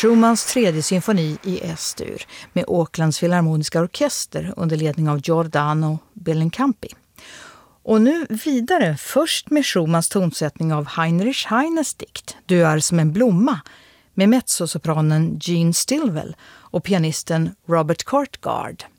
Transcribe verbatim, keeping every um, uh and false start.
Schumanns tredje symfoni i S-dur med Aucklands filharmoniska orkester under ledning av Giordano Bellincampi. Och nu vidare, först med Schumanns tonsättning av Heinrich Heines dikt Du är som en blomma med mezzosopranen Jean Stilwell och pianisten Robert Kortgard.